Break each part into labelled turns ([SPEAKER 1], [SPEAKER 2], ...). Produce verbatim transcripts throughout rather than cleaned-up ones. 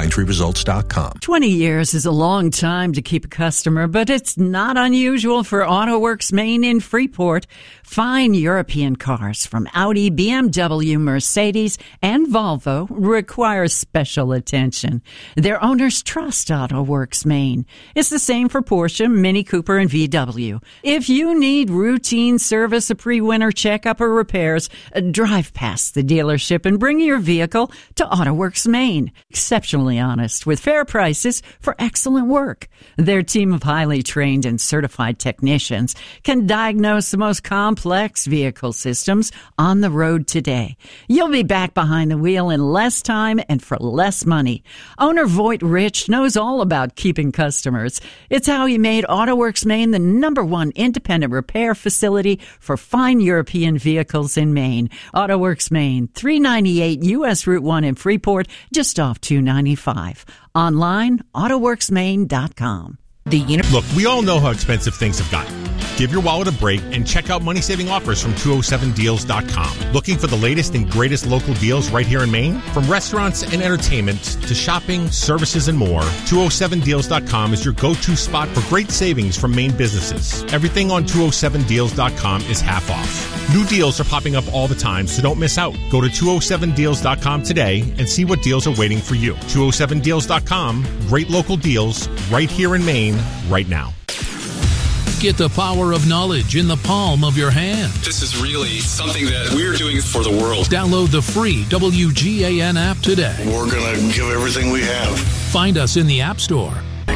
[SPEAKER 1] pine tree results dot com.
[SPEAKER 2] twenty years is a long time to keep a customer, but it's not unusual for AutoWorks Maine in Freeport. Fine European cars from Audi, B M W, Mercedes, and Volvo require special attention. Their owners trust AutoWorks Maine. It's the same for Porsche, Mini Cooper, and V W. If you need routine service, a pre-winter checkup, or repairs, drive past the dealership and bring your vehicle to AutoWorks Maine. Exceptionally honest, with fair prices for excellent work. Their team of highly trained and certified technicians can diagnose the most complex vehicle systems on the road today. You'll be back behind the wheel in less time and for less money. Owner Voight Rich knows all about keeping customers. It's how he made AutoWorks Maine the number one independent repair facility for fine European vehicles in Maine. AutoWorks Maine, three ninety-eight U S Route one in Freeport, just off two ninety-five. Online, autoworks maine dot com.
[SPEAKER 3] The uni- Look, we all know how expensive things have gotten. Give your wallet a break and check out money-saving offers from two oh seven deals dot com. Looking for the latest and greatest local deals right here in Maine? From restaurants and entertainment to shopping, services, and more, two oh seven deals dot com is your go-to spot for great savings from Maine businesses. Everything on two oh seven deals dot com is half off. New deals are popping up all the time, so don't miss out. Go to two oh seven deals dot com today and see what deals are waiting for you. two oh seven deals dot com, great local deals right here in Maine, right now.
[SPEAKER 4] Get the power of knowledge in the palm of your hand.
[SPEAKER 5] This is really something that we're doing for the world.
[SPEAKER 4] Download the free W G A N app today.
[SPEAKER 6] We're going to give everything we have.
[SPEAKER 4] Find us in the App Store.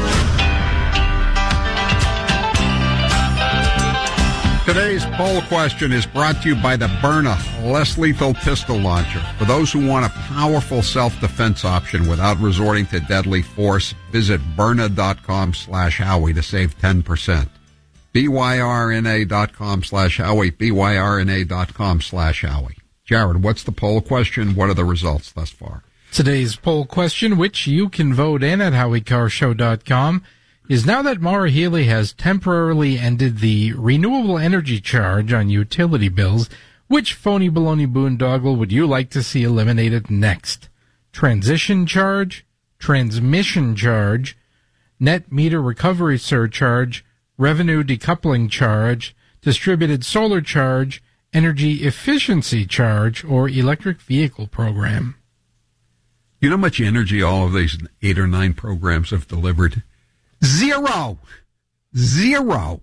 [SPEAKER 7] Today's poll question is brought to you by the Byrna less lethal pistol launcher. For those who want a powerful self-defense option without resorting to deadly force, visit Byrna.com slash Howie to save ten percent. B-Y-R-N-A.com slash Howie, B-Y-R-N-A.com slash Howie. Jared, what's the poll question? What are the results thus far?
[SPEAKER 8] Today's poll question, which you can vote in at Howie Car Show dot com, is now that Maura Healey has temporarily ended the renewable energy charge on utility bills, which phony baloney boondoggle would you like to see eliminated next? Transition charge, transmission charge, net meter recovery surcharge, revenue decoupling charge, distributed solar charge, energy efficiency charge, or electric vehicle program?
[SPEAKER 7] You know how much energy all of these eight or nine programs have delivered? Zero. Zero.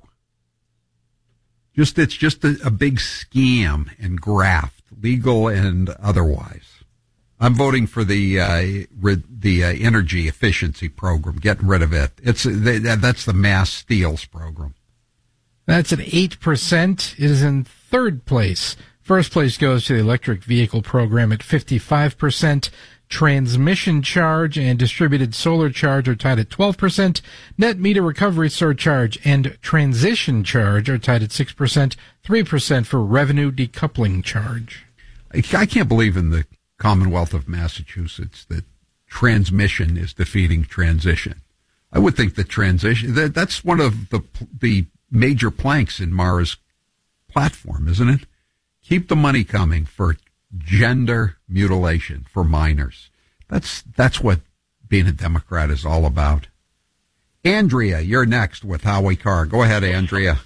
[SPEAKER 7] Just, it's just a, a big scam and graft, legal and otherwise. I'm voting for the uh, re, the uh, energy efficiency program, getting rid of it. It's they, that's the mass steals program.
[SPEAKER 8] That's at eight percent. It is in third place. First place goes to the electric vehicle program at fifty-five percent. Transmission charge and distributed solar charge are tied at twelve percent. Net meter recovery surcharge and transition charge are tied at six percent. three percent for revenue decoupling charge.
[SPEAKER 7] I, I can't believe in the Commonwealth of Massachusetts that transmission is defeating transition. I would think that transition, that, that's one of the the major planks in Mara's platform, isn't it? Keep the money coming for gender mutilation for minors. That's that's what being a Democrat is all about. Andrea, you're next with Howie Carr. Go ahead, Andrea.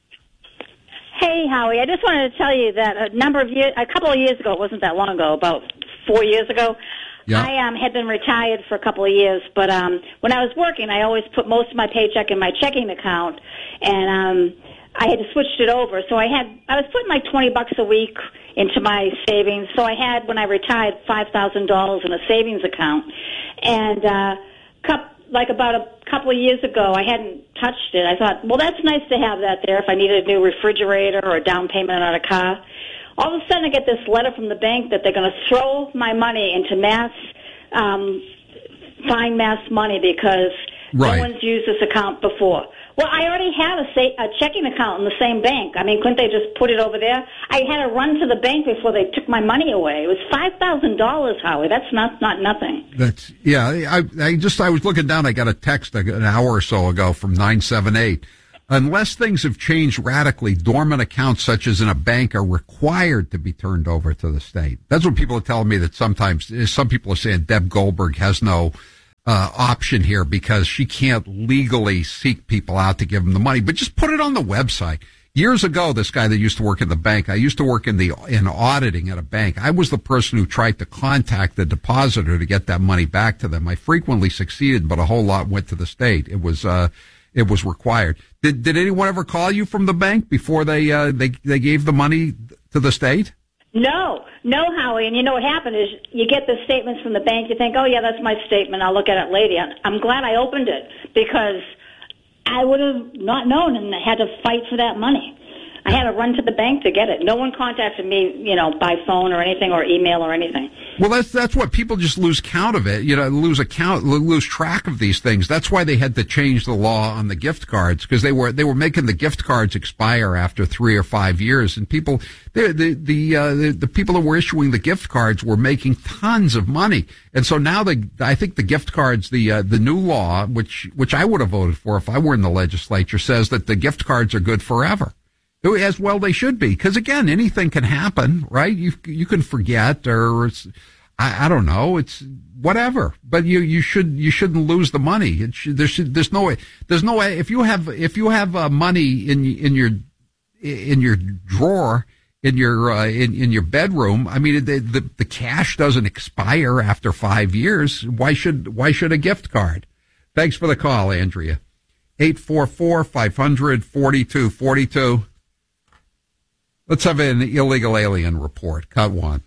[SPEAKER 9] Hey, Howie. I just wanted to tell you that a number of years, a couple of years ago, it wasn't that long ago, about four years ago, yeah. I um, had been retired for a couple of years, but um, when I was working, I always put most of my paycheck in my checking account, and um, I had switched it over. So I had, I was putting like twenty bucks a week into my savings. So I had, when I retired, five thousand dollars in a savings account, and uh, cup. Like about a couple of years ago, I hadn't touched it. I thought, well, that's nice to have that there if I needed a new refrigerator or a down payment on a car. All of a sudden, I get this letter from the bank that they're going to throw my money into mass, um, fine mass money because
[SPEAKER 7] right.
[SPEAKER 9] no one's used this account before. Well, I already had a, sa- a checking account in the same bank. I mean, couldn't they just put it over there? I had to run to the bank before they took my money away. It was five thousand dollars, Howie. That's not not nothing.
[SPEAKER 7] That's yeah. I I just I was looking down. I got a text an hour or so ago from nine seven eight. Unless things have changed radically, dormant accounts such as in a bank are required to be turned over to the state. That's what people are telling me. That sometimes some people are saying Deb Goldberg has no uh, option here because she can't legally seek people out to give them the money, but just put it on the website. Years ago, this guy that used to work in the bank, I used to work in the, in auditing at a bank. I was the person who tried to contact the depositor to get that money back to them. I frequently succeeded, but a whole lot went to the state. It was, uh, it was required. Did, did anyone ever call you from the bank before they, uh, they, they gave the money to the state?
[SPEAKER 9] No, no, Howie. And you know what happened is you get the statements from the bank. You think, oh, yeah, that's my statement. I'll look at it later. I'm glad I opened it because I would have not known and had to fight for that money. I had to run to the bank to get it. No one contacted me, you know, by phone or anything or email or anything.
[SPEAKER 7] Well, that's that's what people just lose count of it. You know, lose account, lose track of these things. That's why they had to change the law on the gift cards because they were they were making the gift cards expire after three or five years, and people the the the, uh, the the people that were issuing the gift cards were making tons of money, and so now the I think the gift cards the uh, the new law, which which I would have voted for if I were in the legislature, says that the gift cards are good forever. As well, they should be, because again, anything can happen, right? You you can forget, or it's, I, I don't know, it's whatever. But you you should you shouldn't lose the money. It should, there should there's no way there's no way if you have if you have uh, money in in your in your drawer in your uh, in in your bedroom. I mean, the, the the cash doesn't expire after five years. Why should why should a gift card? Thanks for the call, Andrea. eight four four, five hundred, forty-two forty-two. Let's have an illegal alien report. Cut one.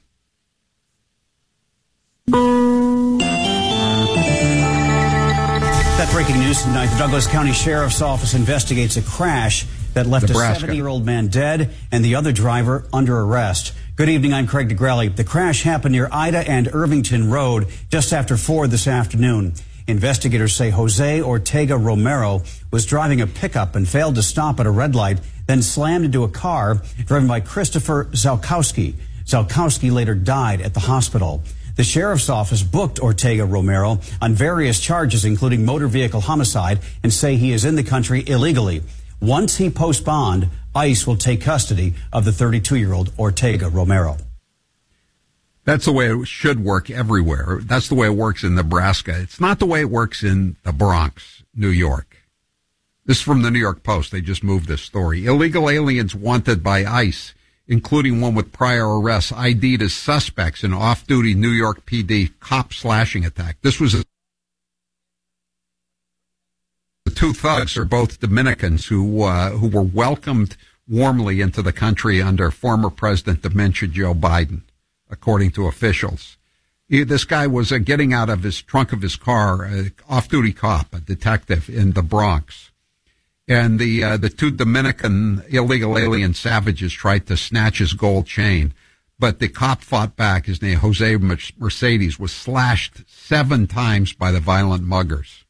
[SPEAKER 1] That breaking news tonight. The Douglas County Sheriff's Office investigates a crash that left Nebraska. a seventy-year-old man dead and the other driver under arrest. Good evening. I'm Craig DeGrelli. The crash happened near Ida and Irvington Road just after four this afternoon. Investigators say Jose Ortega Romero was driving a pickup and failed to stop at a red light, then slammed into a car driven by Christopher Zalkowski. Zalkowski later died at the hospital. The sheriff's office booked Ortega Romero on various charges, including motor vehicle homicide, and say he is in the country illegally. Once he posts bond, ICE will take custody of the thirty-two-year-old Ortega Romero.
[SPEAKER 7] That's the way it should work everywhere. That's the way it works in Nebraska. It's not the way it works in the Bronx, New York. This is from the New York Post. They just moved this story. Illegal aliens wanted by ICE, including one with prior arrests, I D'd as suspects in off-duty New York P D cop slashing attack. This was a The two thugs are both Dominicans who uh, who were welcomed warmly into the country under former President dementia Joe Biden, according to officials. He, this guy was uh, getting out of his trunk of his car, an off-duty cop, a detective in the Bronx. And the uh, the two Dominican illegal alien savages tried to snatch his gold chain. But the cop fought back. His name, Jose Mercedes, was slashed seven times by the violent muggers.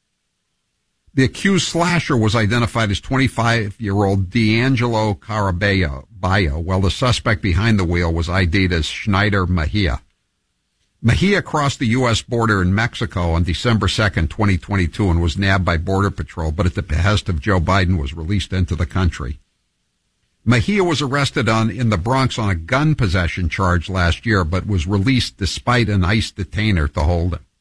[SPEAKER 7] The accused slasher was identified as twenty-five-year-old D'Angelo Caraballo, while the suspect behind the wheel was I D'd as Schneider Mejia. Mejia crossed the U S border in Mexico on December second, twenty twenty-two, and was nabbed by Border Patrol, but at the behest of Joe Biden was released into the country. Mejia was arrested on in the Bronx on a gun possession charge last year, but was released despite an ICE detainer to hold him.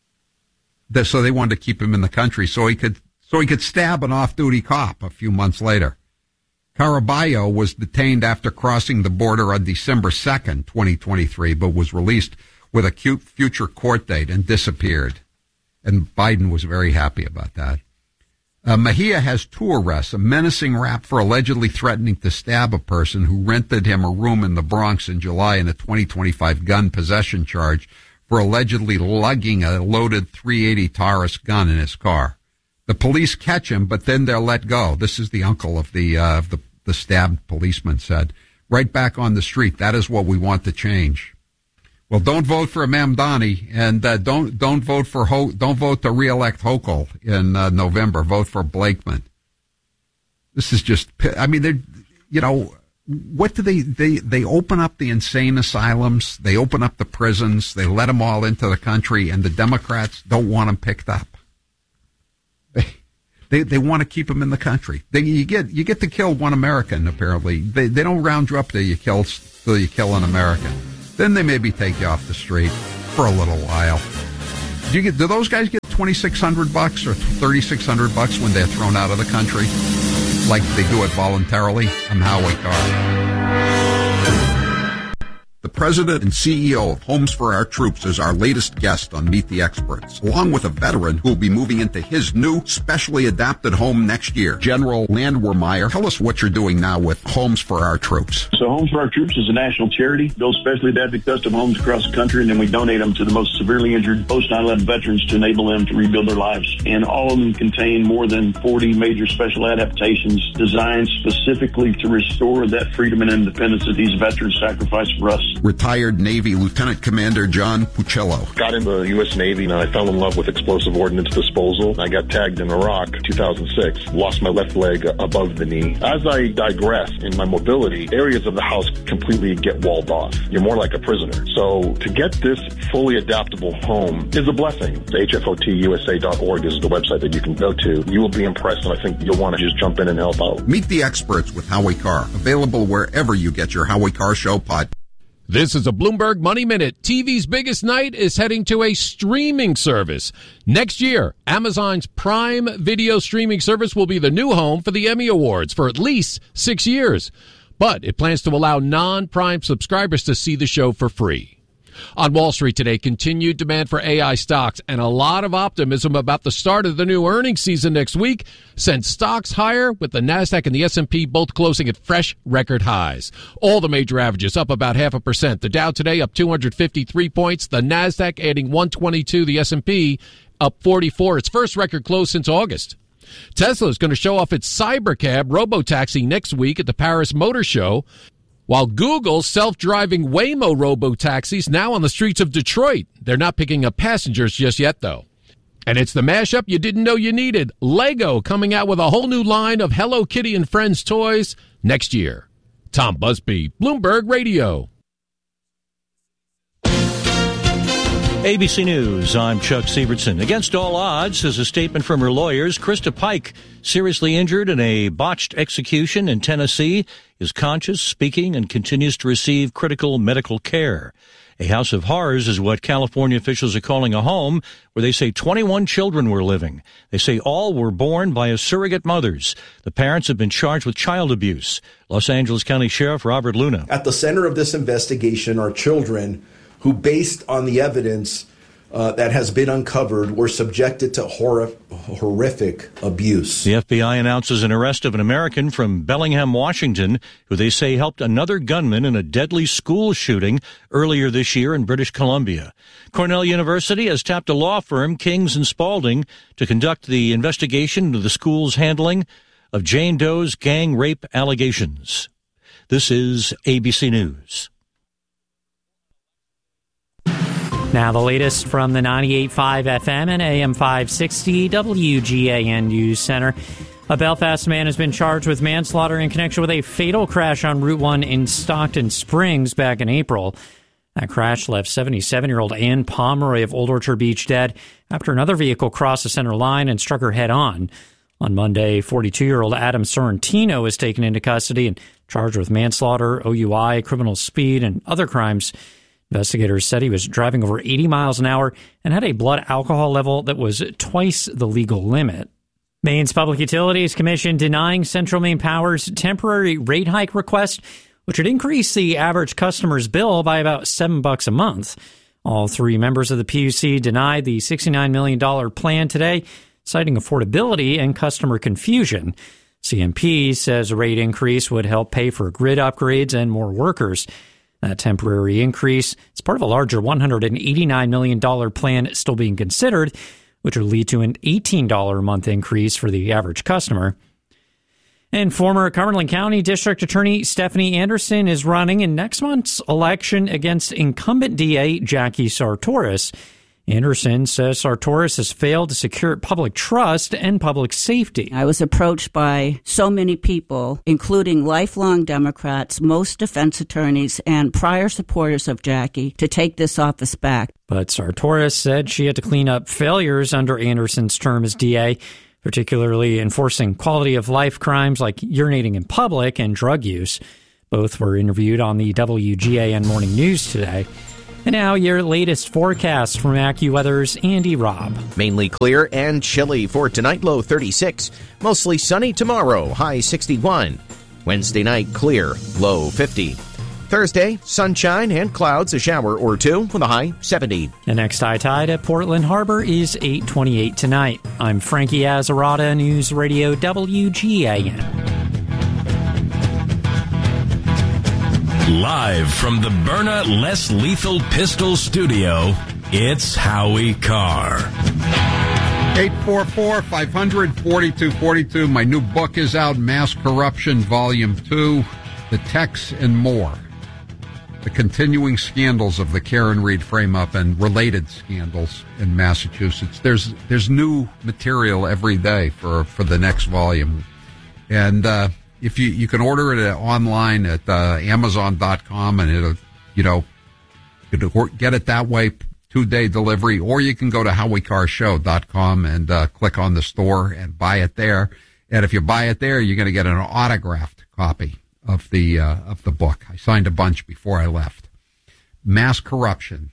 [SPEAKER 7] So they wanted to keep him in the country so he could so he could stab an off-duty cop a few months later. Caraballo was detained after crossing the border on December second, twenty twenty-three, but was released with a cute future court date and disappeared. And Biden was very happy about that. Uh, Mejia has two arrests, a menacing rap for allegedly threatening to stab a person who rented him a room in the Bronx in July, and a twenty twenty-five gun possession charge for allegedly lugging a loaded three eighty Taurus gun in his car. The police catch him, but then they're let go. This is the uncle of the, uh, of the, the stabbed policeman said. Right back on the street. That is what we want to change. Well, don't vote for Mamdani, and uh, don't don't vote for Ho- don't vote to reelect Hochul in uh, November. Vote for Blakeman. This is just, I mean, they're, you know, what do they, they, they open up the insane asylums, they open up the prisons, they let them all into the country, and the Democrats don't want them picked up. They, they, they want to keep them in the country. They, you get, you get to kill one American, apparently. They, they don't round you up till you kill, till you kill an American. Then they maybe take you off the street for a little while. Do you get? Do those guys get twenty-six hundred bucks or thirty-six hundred bucks when they're thrown out of the country, like they do it voluntarily? I'm Howie Carr. The president and C E O of Homes for Our Troops is our latest guest on Meet the Experts, along with a veteran who will be moving into his new specially adapted home next year. General Landwehrmeyer, tell us what you're doing now with Homes for Our Troops.
[SPEAKER 10] So Homes for Our Troops is a national charity, builds specially adapted custom homes across the country, and then we donate them to the most severely injured post nine eleven veterans to enable them to rebuild their lives. And all of them contain more than forty major special adaptations designed specifically to restore that freedom and independence that these veterans sacrificed for us.
[SPEAKER 7] Retired Navy Lieutenant Commander John Puccello.
[SPEAKER 11] Got in the U S Navy and I fell in love with explosive ordnance disposal. I got tagged in Iraq two thousand six, lost my left leg above the knee. As I digress in my mobility, areas of the house completely get walled off. You're more like a prisoner. So to get this fully adaptable home is a blessing. H F O T U S A dot org is the website that you can go to. You will be impressed, and I think you'll want to just jump in and help out.
[SPEAKER 7] Meet the Experts with Howie Carr. Available wherever you get your Howie Carr Show podcast.
[SPEAKER 12] This is a Bloomberg Money Minute. T V's biggest night is heading to a streaming service. Next year, Amazon's Prime Video streaming service will be the new home for the Emmy Awards for at least six years. But it plans to allow non-Prime subscribers to see the show for free. On Wall Street today, continued demand for A I stocks and a lot of optimism about the start of the new earnings season next week sent stocks higher, with the NASDAQ and the S and P both closing at fresh record highs. All the major averages up about half a percent. The Dow today up two hundred fifty-three points, the NASDAQ adding one twenty-two, the S and P up forty-four, its first record close since August. Tesla is going to show off its Cybercab robotaxi next week at the Paris Motor Show, while Google's self-driving Waymo robo-taxis now on the streets of Detroit. They're not picking up passengers just yet, though. And it's the mashup you didn't know you needed. Lego coming out with a whole new line of Hello Kitty and Friends toys next year. Tom Busby, Bloomberg Radio.
[SPEAKER 13] A B C News, I'm Chuck Sievertson. Against all odds, as a statement from her lawyers, Krista Pike, seriously injured in a botched execution in Tennessee, is conscious, speaking, and continues to receive critical medical care. A house of horrors is what California officials are calling a home where they say twenty-one children were living. They say all were born by surrogate mothers. The parents have been charged with child abuse. Los Angeles County Sheriff Robert Luna.
[SPEAKER 14] At the center of this investigation are children who, based on the evidence uh, that has been uncovered, were subjected to hor- horrific abuse.
[SPEAKER 13] The F B I announces an arrest of an American from Bellingham, Washington, who they say helped another gunman in a deadly school shooting earlier this year in British Columbia. Cornell University has tapped a law firm, Kings and Spalding, to conduct the investigation into the school's handling of Jane Doe's gang rape allegations. This is A B C News.
[SPEAKER 15] Now the latest from the ninety-eight point five F M and A M five sixty W G A N News Center. A Belfast man has been charged with manslaughter in connection with a fatal crash on Route one in Stockton Springs back in April. That crash left seventy-seven-year-old Ann Pomeroy of Old Orchard Beach dead after another vehicle crossed the center line and struck her head-on. On Monday, forty-two-year-old Adam Sorrentino was taken into custody and charged with manslaughter, O U I, criminal speed, and other crimes. Investigators said he was driving over eighty miles an hour and had a blood alcohol level that was twice the legal limit. Maine's Public Utilities Commission denying Central Maine Power's temporary rate hike request, which would increase the average customer's bill by about seven bucks a month. All three members of the P U C denied the sixty-nine million dollars plan today, citing affordability and customer confusion. C M P says a rate increase would help pay for grid upgrades and more workers. That temporary increase is part of a larger one hundred eighty-nine million dollars plan still being considered, which would lead to an eighteen dollars a month increase for the average customer. And former Cumberland County District Attorney Stephanie Anderson is running in next month's election against incumbent D A Jackie Sartoris. Anderson says Sartoris has failed to secure public trust and public safety.
[SPEAKER 16] I was approached by so many people, including lifelong Democrats, most defense attorneys, and prior supporters of Jackie, to take this office back.
[SPEAKER 15] But Sartoris said she had to clean up failures under Anderson's term as D A, particularly enforcing quality of life crimes like urinating in public and drug use. Both were interviewed on the W G A N Morning News today. And now your latest forecast from AccuWeather's Andy Robb.
[SPEAKER 17] Mainly clear and chilly for tonight, low thirty-six. Mostly sunny tomorrow, high sixty-one. Wednesday night, clear, low fifty. Thursday, sunshine and clouds, a shower or two with a high seventy.
[SPEAKER 15] The next high tide at Portland Harbor is eight twenty-eight tonight. I'm Frankie Azzarata, News Radio W G A N.
[SPEAKER 18] Live from the Byrna Less Lethal Pistol Studio, it's Howie Carr.
[SPEAKER 7] eight four four, five hundred, forty-two forty-two. My new book is out, Mass Corruption, Volume two, The Techs and More. The continuing scandals of the Karen Read frame-up and related scandals in Massachusetts. There's there's new material every day for, for the next volume. And uh, if you, you can order it online at uh, amazon dot com, and it'll, you know, it'll get it that way, two-day delivery, or you can go to howie carr show dot com and uh, click on the store and buy it there. And if you buy it there, you're going to get an autographed copy of the uh, of the book. I signed a bunch before I left. Mass Corruption,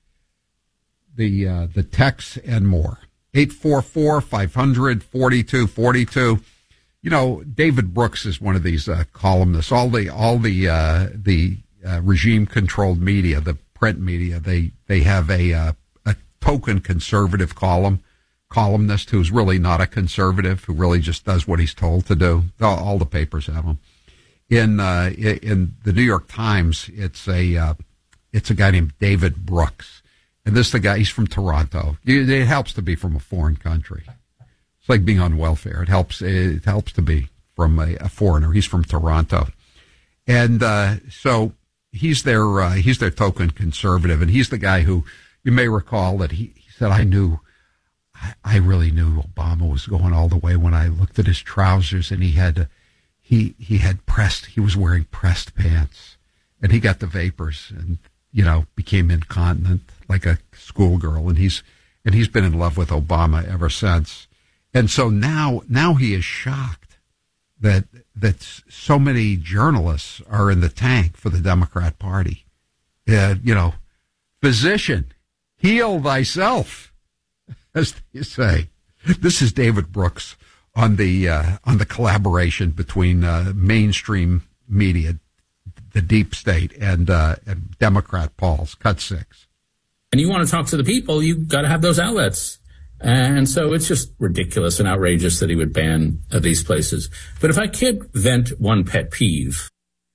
[SPEAKER 7] the uh, the Techs and More. eight four four, five hundred, forty-two forty-two. You know, David Brooks is one of these uh, columnists. All the all the uh, the uh, regime controlled media, the print media, they they have a uh, a token conservative column columnist who's really not a conservative, who really just does what he's told to do. All, all the papers have them. In uh, in the New York Times, it's a uh, it's a guy named David Brooks, and this is the guy. He's from Toronto. It helps to be from a foreign country. It's like being on welfare. It helps. It helps to be from a, a foreigner. He's from Toronto, and uh, so he's their uh, he's their token conservative, and he's the guy who you may recall that he, he said, "I knew, I, I really knew Obama was going all the way when I looked at his trousers, and he had he he had pressed. He was wearing pressed pants, and he got the vapors, and you know became incontinent like a schoolgirl, and he's and he's been in love with Obama ever since." And so now, now he is shocked that that so many journalists are in the tank for the Democrat Party. Uh, you know, physician, heal thyself, as you say. This is David Brooks on the uh, on the collaboration between uh, mainstream media, the deep state, and uh, and Democrat polls. Cut six.
[SPEAKER 19] And you want to talk to the people, you've got to have those outlets. And so it's just ridiculous and outrageous that he would ban uh, these places. But if I could vent one pet peeve,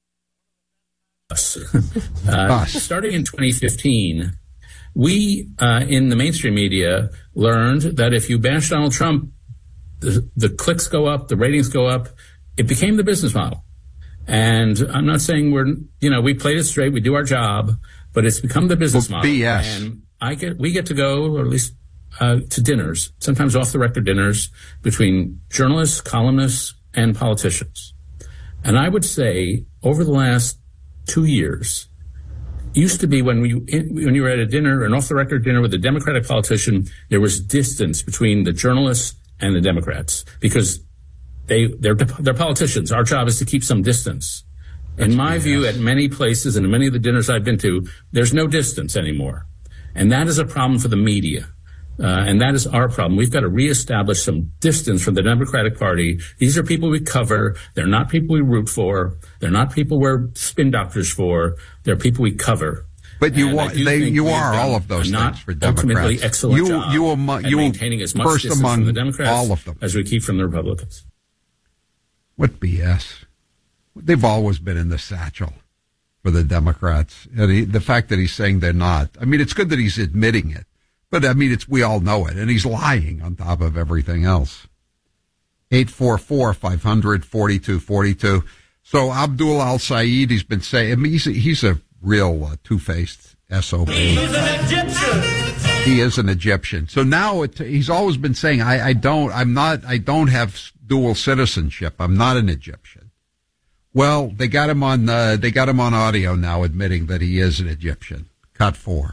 [SPEAKER 19] us. uh, starting in twenty fifteen, we uh, in the mainstream media learned that if you bash Donald Trump, the, the clicks go up, the ratings go up. It became the business model. And I'm not saying we're, you know, we played it straight, we do our job, but it's become the business well, model.
[SPEAKER 7] B S.
[SPEAKER 19] And I get, we get to go, or at least Uh, to dinners, sometimes off-the-record dinners between journalists, columnists, and politicians. And I would say over the last two years, it used to be when we when you were at a dinner, an off-the-record dinner with a Democratic politician, there was distance between the journalists and the Democrats because they they're they're politicians. Our job is to keep some distance. In my view, at many places and in many of the dinners I've been to, there's no distance anymore, and that is a problem for the media. Uh, and that is our problem. We've got to reestablish some distance from the Democratic Party. These are people we cover. They're not people we root for. They're not people we're spin doctors for. They're people we cover.
[SPEAKER 7] But you are, they, you are all of those things for Democrats.
[SPEAKER 19] Ultimately excellent
[SPEAKER 7] you,
[SPEAKER 19] job
[SPEAKER 7] you, among,
[SPEAKER 19] at
[SPEAKER 7] you
[SPEAKER 19] maintaining as much distance from the Democrats
[SPEAKER 7] all of them.
[SPEAKER 19] as we keep from the Republicans.
[SPEAKER 7] What B S? They've always been in the satchel for the Democrats. And he, the fact that he's saying they're not. I mean, it's good that he's admitting it. But, I mean, it's we all know it, and he's lying on top of everything else. eight four four, five hundred, forty-two forty-two. So Abdul Al-Sayed, he's been saying, I mean, he's a, he's a real uh, two-faced S O B.
[SPEAKER 20] He's an Egyptian.
[SPEAKER 7] He is an Egyptian. So now it, he's always been saying, I, I don't, I'm not, I don't have dual citizenship. I'm not an Egyptian. Well, they got him on, uh, they got him on audio now admitting that he is an Egyptian. Cut four.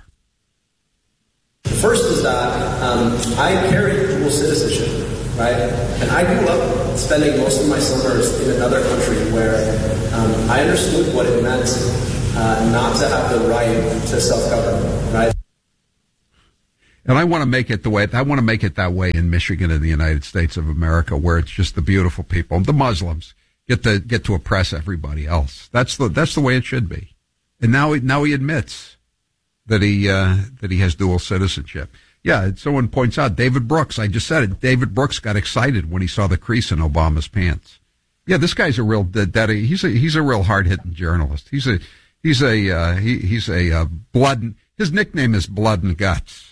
[SPEAKER 21] First is that um, I carry dual citizenship, right? And I grew up spending most of my summers in another country where um, I understood what it meant uh, not to have the right to self-government, right?
[SPEAKER 7] And I want to make it the way I want to make it that way in Michigan and the United States of America, where it's just the beautiful people, the Muslims, get to get to oppress everybody else. That's the that's the way it should be. And now he, now he admits that he uh, that he has dual citizenship. Yeah, someone points out David Brooks. I just said it. David Brooks got excited when he saw the crease in Obama's pants. Yeah, this guy's a real daddy. He's a he's a real hard hitting journalist. He's a he's a uh, he, he's a uh, blood. His nickname is Blood and Guts.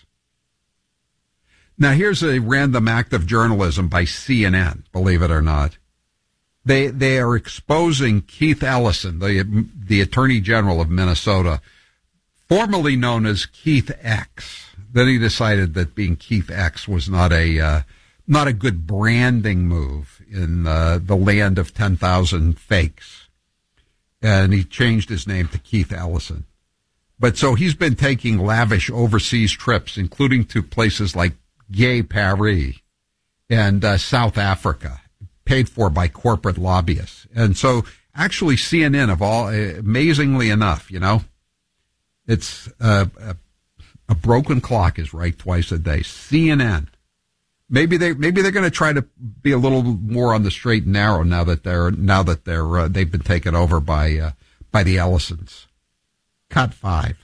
[SPEAKER 7] Now, here's a random act of journalism by C N N, believe it or not. They they are exposing Keith Ellison, the the Attorney General of Minnesota, formerly known as Keith X. Then he decided that being Keith X was not a uh, not a good branding move in uh, the land of ten thousand fakes, and he changed his name to Keith Ellison. But so he's been taking lavish overseas trips, including to places like Gay Paris and uh, South Africa, paid for by corporate lobbyists. And so actually C N N, of all, uh, amazingly enough, you know, it's uh, a, a broken clock is right twice a day. C N N. Maybe they maybe they're going to try to be a little more on the straight and narrow now that they're now that they're uh, they've been taken over by uh, by the Ellisons. Cut five.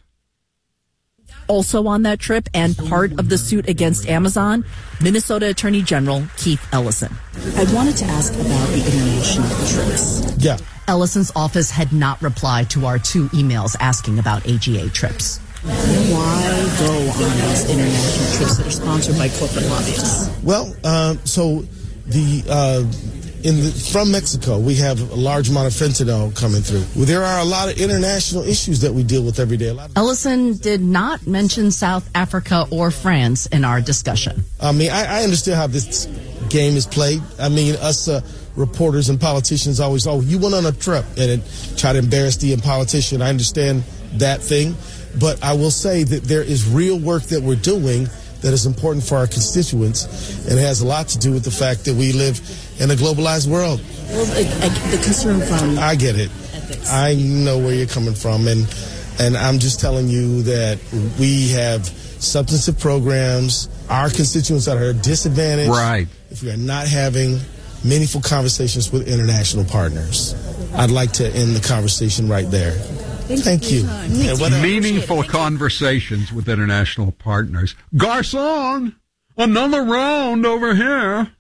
[SPEAKER 20] Also on that trip and part of the suit against Amazon, Minnesota Attorney General Keith Ellison.
[SPEAKER 22] I wanted to ask about the international trips.
[SPEAKER 20] Yeah. Ellison's office had not replied to our two emails asking about A G A trips.
[SPEAKER 22] Why go on these international trips that are sponsored by corporate lobbyists?
[SPEAKER 23] Well, um, so the... Uh, In the, from Mexico, we have a large amount of fentanyl coming through. Well, there are a lot of international issues that we deal with every day. A lot of
[SPEAKER 20] Ellison did not mention South Africa or France in our discussion.
[SPEAKER 23] I mean, I, I understand how this game is played. I mean, us uh, reporters and politicians always, oh, you went on a trip and it, try to embarrass the politician. I understand that thing. But I will say that there is real work that we're doing that is important for our constituents, and it has a lot to do with the fact that we live in a globalized world.
[SPEAKER 22] Well, I, I, the concern from...
[SPEAKER 23] I get it. Ethics. I know where you're coming from, and and I'm just telling you that we have substantive programs. Our constituents are disadvantaged.
[SPEAKER 7] Right.
[SPEAKER 23] If we are not having meaningful conversations with international partners. I'd like to end the conversation right there. Thank, Thank you.
[SPEAKER 7] Yeah, meaningful conversations with international partners. Garçon, another round over here.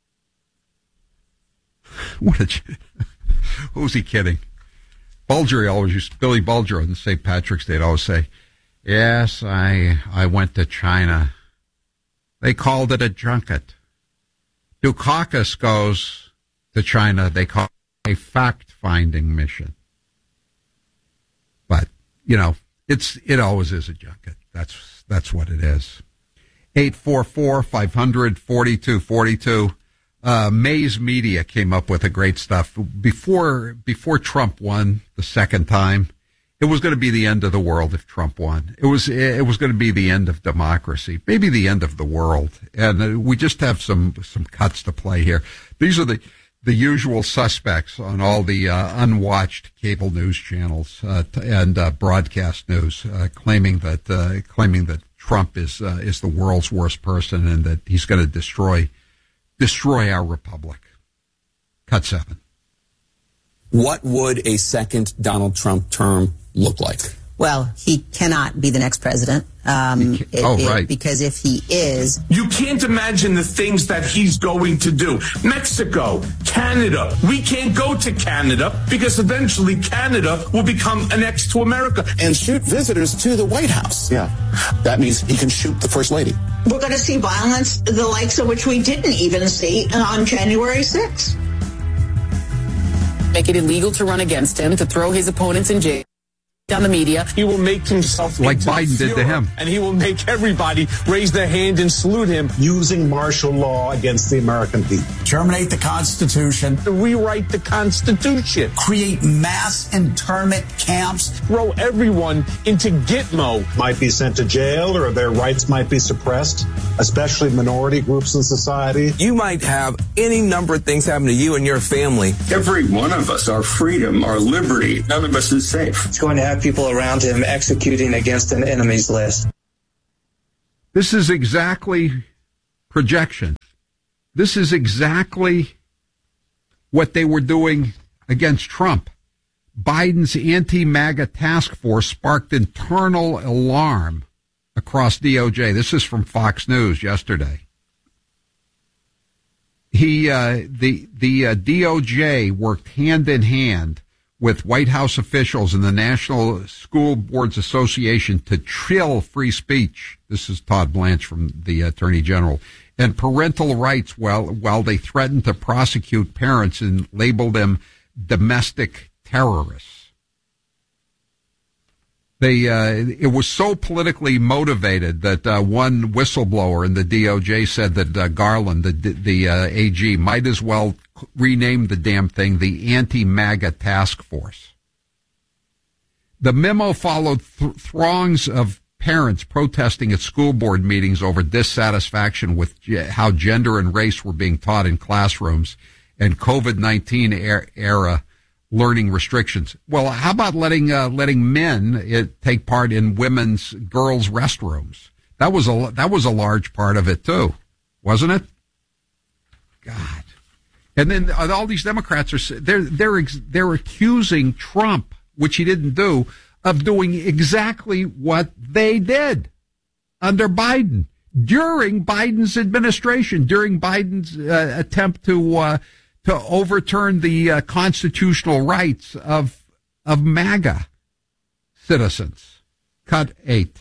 [SPEAKER 7] What a... Who's he kidding? Bulger always used, Billy Bulger on Saint Patrick's Day, always say, yes, I I went to China. They called it a junket. Dukakis goes to China. They call it a fact-finding mission. But, you know, it's it always is a junket. That's that's what it is. eight four four, five hundred, forty-two forty-two. Uh, Mays Media came up with a great stuff. Before before Trump won the second time, it was going to be the end of the world if Trump won. It was it was going to be the end of democracy, maybe the end of the world. And uh, we just have some some cuts to play here. These are the the usual suspects on all the uh, unwatched cable news channels uh, and uh, broadcast news, uh, claiming that uh, claiming that Trump is uh, is the world's worst person and that he's going to destroy destroy our republic. Cut seven.
[SPEAKER 24] What would a second Donald Trump term look like?
[SPEAKER 25] Well, he cannot be the next president. Um, it,
[SPEAKER 24] oh,
[SPEAKER 25] it,
[SPEAKER 24] right.
[SPEAKER 25] Because if he is...
[SPEAKER 26] You can't imagine the things that he's going to do. Mexico, Canada. We can't go to Canada because eventually Canada will become annexed to America.
[SPEAKER 27] And shoot visitors to the White House. Yeah. That means he can shoot the First Lady.
[SPEAKER 28] We're going to see violence, the likes of which we didn't even see on January sixth.
[SPEAKER 29] Make it illegal to run against him, to throw his opponents in jail. On the media.
[SPEAKER 26] He will make himself
[SPEAKER 7] like Biden did to him.
[SPEAKER 26] And he will make everybody raise their hand and salute him.
[SPEAKER 30] Using martial law against the American people.
[SPEAKER 31] Terminate the Constitution.
[SPEAKER 26] Rewrite the Constitution.
[SPEAKER 31] Create mass internment camps.
[SPEAKER 26] Throw everyone into Gitmo.
[SPEAKER 30] Might be sent to jail or their rights might be suppressed, especially minority groups in society.
[SPEAKER 32] You might have any number of things happen to you and your family.
[SPEAKER 33] Every one of us, our freedom, our liberty, none of us is safe.
[SPEAKER 30] It's going to have
[SPEAKER 1] five people around him executing against an enemy's list.
[SPEAKER 7] This is exactly projection. This is exactly what they were doing against Trump. Biden's anti-MAGA task force sparked internal alarm across D O J. This is from Fox News yesterday. He, uh, the the uh, D O J worked hand in hand with White House officials and the National School Boards Association to chill free speech. This is Todd Blanche from the Attorney General. And parental rights while while they threatened to prosecute parents and label them domestic terrorists. They uh, it was so politically motivated that uh, one whistleblower in the D O J said that uh, Garland, the the uh, A G, might as well rename the damn thing the Anti-MAGA Task Force. The memo followed th- throngs of parents protesting at school board meetings over dissatisfaction with ge- how gender and race were being taught in classrooms and COVID nineteen er- era learning restrictions. Well, how about letting uh, letting men uh, take part in women's girls' restrooms? That was a that was a large part of it too, wasn't it? God. And then all these Democrats are they're they're they're accusing Trump, which he didn't do, of doing exactly what they did under Biden during Biden's administration, during Biden's uh, attempt to uh, to overturn the uh, constitutional rights of of MAGA citizens. Cut eight.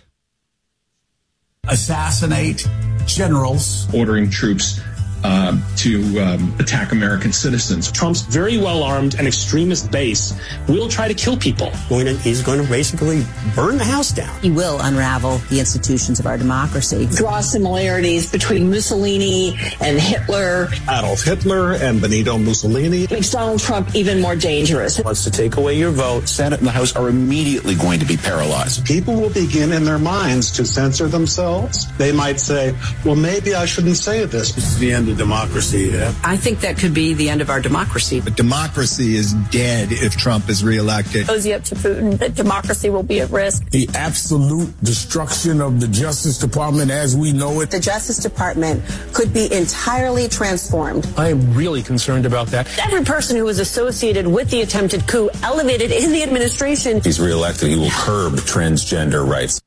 [SPEAKER 31] Assassinate generals.
[SPEAKER 2] Ordering troops Uh, to um, attack American citizens.
[SPEAKER 3] Trump's very well-armed and extremist base will try to kill people.
[SPEAKER 4] He's going to basically burn the house down.
[SPEAKER 25] He will unravel the institutions of our democracy.
[SPEAKER 28] Draw similarities between Mussolini and Hitler.
[SPEAKER 30] Adolf Hitler and Benito Mussolini.
[SPEAKER 28] Makes Donald Trump even more dangerous.
[SPEAKER 4] Wants to take away your vote.
[SPEAKER 27] Senate and the House are immediately going to be paralyzed.
[SPEAKER 30] People will begin in their minds to censor themselves. They might say, well, maybe I shouldn't say this.
[SPEAKER 31] This is the end of democracy. Yeah.
[SPEAKER 25] I think that could be the end of our democracy.
[SPEAKER 5] But democracy is dead if Trump is reelected.
[SPEAKER 28] Cozy up to Putin that democracy will be at risk.
[SPEAKER 31] The absolute destruction of the Justice Department as we know it.
[SPEAKER 25] The Justice Department could be entirely transformed.
[SPEAKER 3] I am really concerned about that.
[SPEAKER 28] Every person who was associated with the attempted coup elevated in the administration.
[SPEAKER 27] If he's reelected, he will curb transgender rights.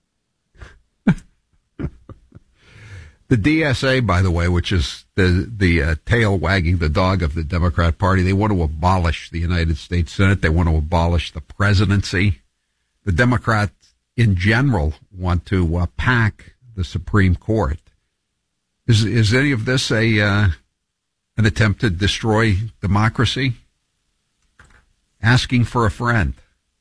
[SPEAKER 7] The D S A, by the way, which is the the uh, tail wagging the dog of the Democrat Party, they want to abolish the United States Senate. They want to abolish the presidency. The Democrats in general want to uh, pack the Supreme Court. Is is any of this a uh, an attempt to destroy democracy? Asking for a friend.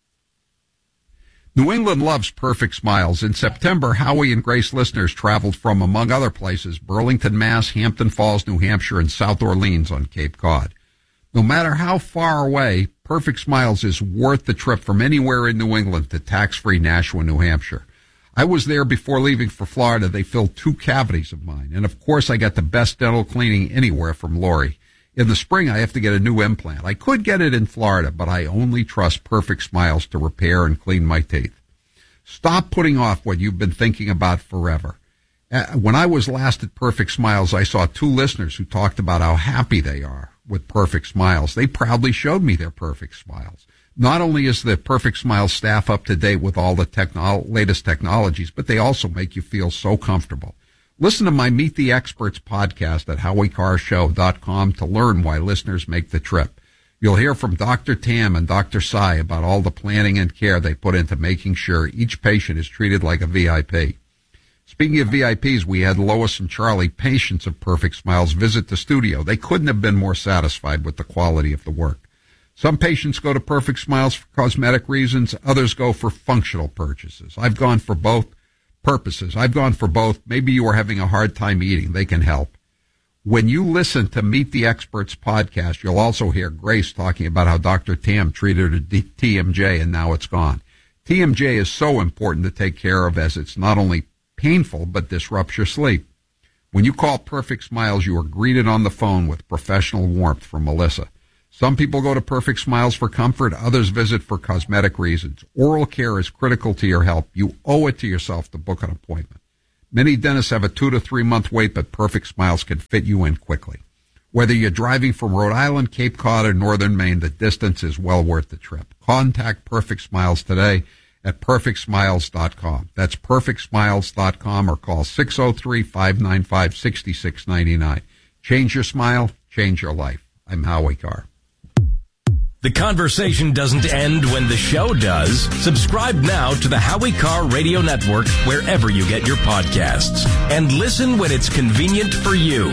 [SPEAKER 7] New England loves perfect smiles. In September, Howie and Grace listeners traveled from, among other places, Burlington, Mass., Hampton Falls, New Hampshire, and South Orleans on Cape Cod. No matter how far away, Perfect Smiles is worth the trip from anywhere in New England to tax-free Nashua, New Hampshire. I was there before leaving for Florida. They filled two cavities of mine. And, of course, I got the best dental cleaning anywhere from Lori. In the spring, I have to get a new implant. I could get it in Florida, but I only trust Perfect Smiles to repair and clean my teeth. Stop putting off what you've been thinking about forever. Uh, when I was last at Perfect Smiles, I saw two listeners who talked about how happy they are with Perfect Smiles. They proudly showed me their Perfect Smiles. Not only is the Perfect Smiles staff up to date with all the techno- latest technologies, but they also make you feel so comfortable. Listen to my Meet the Experts podcast at howie carr show dot com to learn why listeners make the trip. You'll hear from Doctor Tam and Doctor Sai about all the planning and care they put into making sure each patient is treated like a V I P. Speaking of V I Ps, we had Lois and Charlie, patients of Perfect Smiles, visit the studio. They couldn't have been more satisfied with the quality of the work. Some patients go to Perfect Smiles for cosmetic reasons. Others go for functional purchases. I've gone for both purposes. I've gone for both. Maybe you are having a hard time eating. They can help. When you listen to Meet the Experts podcast, you'll also hear Grace talking about how Doctor Tam treated her T M J and now it's gone. T M J is so important to take care of as it's not only painful but disrupts your sleep. When you call Perfect Smiles, you are greeted on the phone with professional warmth from Melissa. Some people go to Perfect Smiles for comfort. Others visit for cosmetic reasons. Oral care is critical to your health. You owe it to yourself to book an appointment. Many dentists have a two to three month wait, but Perfect Smiles can fit you in quickly. Whether you're driving from Rhode Island, Cape Cod, or Northern Maine, the distance is well worth the trip. Contact Perfect Smiles today at perfect smiles dot com. That's perfect smiles dot com or call six oh three, five nine five, six six nine nine. Change your smile, change your life. I'm Howie Carr.
[SPEAKER 6] The conversation doesn't end when the show does. Subscribe now to the Howie Carr Radio Network wherever you get your podcasts. And listen when it's convenient for you.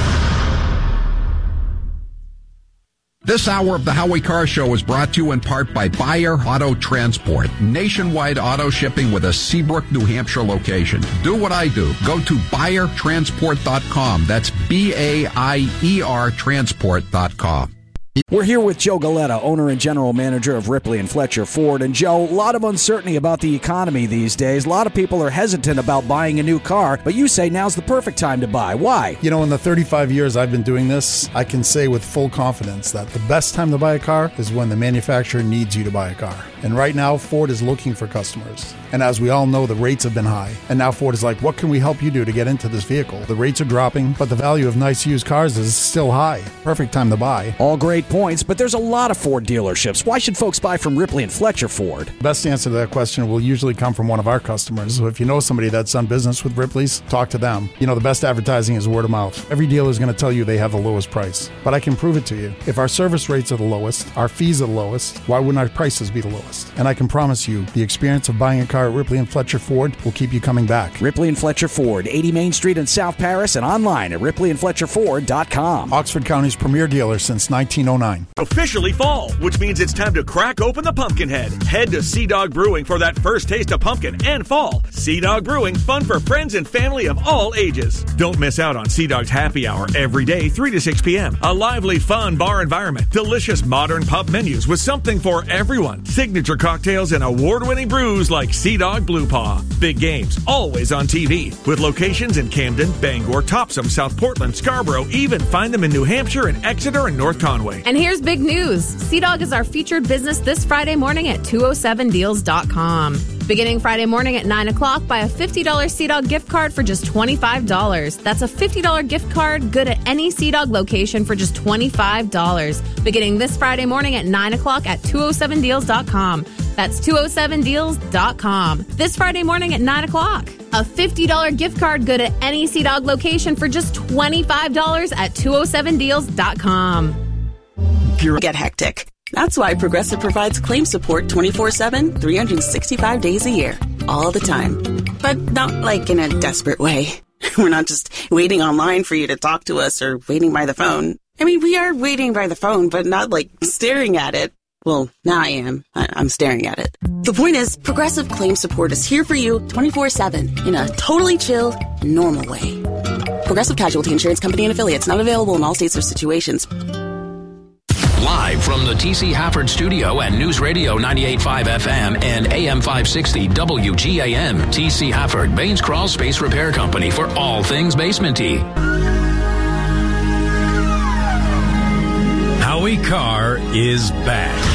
[SPEAKER 7] This hour of the Howie Carr Show is brought to you in part by Buyer Auto Transport. Nationwide auto shipping with a Seabrook, New Hampshire location. Do what I do. Go to buyer transport dot com. That's B A I E R transport dot com.
[SPEAKER 8] We're here with Joe Galetta, owner and general manager of Ripley and Fletcher Ford. And Joe, a lot of uncertainty about the economy these days. A lot of people are hesitant about buying a new car, but you say now's the perfect time to buy. Why?
[SPEAKER 9] You know, in the thirty-five years I've been doing this, I can say with full confidence that the best time to buy a car is when the manufacturer needs you to buy a car. And right now, Ford is looking for customers. And as we all know, the rates have been high. And now Ford is like, what can we help you do to get into this vehicle? The rates are dropping, but the value of nice used cars is still high. Perfect time to buy.
[SPEAKER 8] All great points, but there's a lot of Ford dealerships. Why should folks buy from Ripley and Fletcher Ford?
[SPEAKER 9] Best answer to that question will usually come from one of our customers. So if you know somebody that's done business with Ripley's, talk to them. You know, the best advertising is word of mouth. Every dealer is going to tell you they have the lowest price, but I can prove it to you. If our service rates are the lowest, our fees are the lowest, why wouldn't our prices be the lowest? And I can promise you, the experience of buying a car at Ripley and Fletcher Ford will keep you coming back.
[SPEAKER 8] Ripley and Fletcher Ford, eighty Main Street in South Paris, and online at ripley and fletcher ford dot com.
[SPEAKER 9] Oxford County's premier dealer since nineteen oh nine.
[SPEAKER 10] Officially fall, which means it's time to crack open the Pumpkinhead. Head to Sea Dog Brewing for that first taste of pumpkin and fall. Sea Dog Brewing, fun for friends and family of all ages. Don't miss out on Sea Dog's happy hour every day, three to six p.m. A lively, fun bar environment, delicious modern pub menus with something for everyone, signature cocktails, and award-winning brews like Sea Dog Blue Paw. Big games, always on T V, with locations in Camden, Bangor, Topsom, South Portland, Scarborough, even find them in New Hampshire and Exeter and North Conway.
[SPEAKER 11] And here's big news. Sea Dog is our featured business this Friday morning at two oh seven deals dot com. Beginning Friday morning at nine o'clock, buy a fifty dollars Sea Dog gift card for just twenty-five dollars. That's a fifty dollars gift card good at any Sea Dog location for just twenty-five dollars. Beginning this Friday morning at nine o'clock at two oh seven deals dot com. That's two oh seven deals dot com. This Friday morning at nine o'clock. A fifty dollars gift card good at any Sea Dog location for just twenty-five dollars at two oh seven deals dot com.
[SPEAKER 12] Get hectic. That's why Progressive provides claim support twenty-four seven, three hundred sixty-five days a year. All the time. But not like in a desperate way. We're not just waiting online for you to talk to us or waiting by the phone. I mean, we are waiting by the phone, but not like staring at it. Well, now I am. I- I'm staring at it. The point is, Progressive Claim Support is here for you twenty-four seven in a totally chill, normal way. Progressive Casualty Insurance Company and Affiliates, not available in all states or situations.
[SPEAKER 6] Live from the T C Hafford Studio and News Radio ninety-eight point five F M and A M five sixty W G A M. T C Hafford, Baines Crawl Space Repair Company for all things basement-y. Howie Carr is back.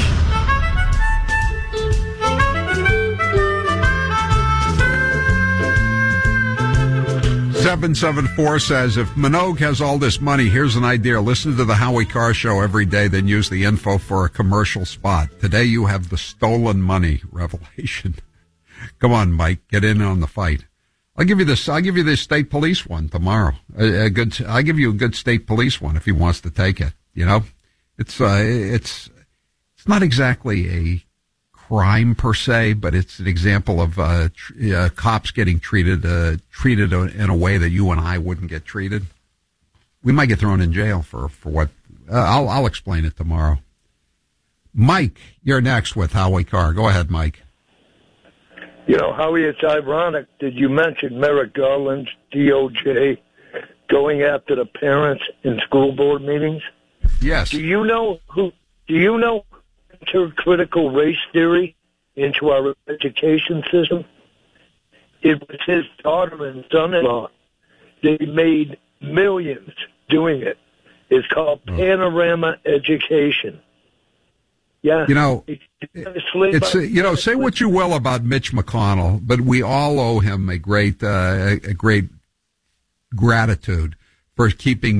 [SPEAKER 7] seven seven four says, if Minogue has all this money, here's an idea. Listen to the Howie Carr Show every day, then use the info for a commercial spot. Today you have the stolen money revelation. Come on, Mike, get in on the fight. I'll give you this. I'll give you this state police one tomorrow. A, a good. I'll give you a good state police one if he wants to take it. You know, it's uh, it's it's not exactly a crime per se, but it's an example of uh, tr- uh, cops getting treated uh, treated in a way that you and I wouldn't get treated. We might get thrown in jail for for what. Uh, I'll I'll explain it tomorrow. Mike, you're next with Howie Carr. Go ahead, Mike.
[SPEAKER 13] You know, Howie, it's ironic that you mentioned Merrick Garland's D O J going after the parents in school board meetings.
[SPEAKER 7] Yes.
[SPEAKER 13] Do you know who? Do you know who entered critical race theory into our education system? It was his daughter and son-in-law. They made millions doing it. It's called Panorama Education. Yeah.
[SPEAKER 7] You know, it's, you know, say what you will about Mitch McConnell, but we all owe him a great, uh, a great gratitude for keeping